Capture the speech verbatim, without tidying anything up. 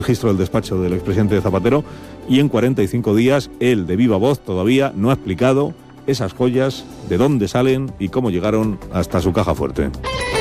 Registro del despacho del expresidente Zapatero, y en cuarenta y cinco días él de viva voz todavía no ha explicado esas joyas, de dónde salen y cómo llegaron hasta su caja fuerte.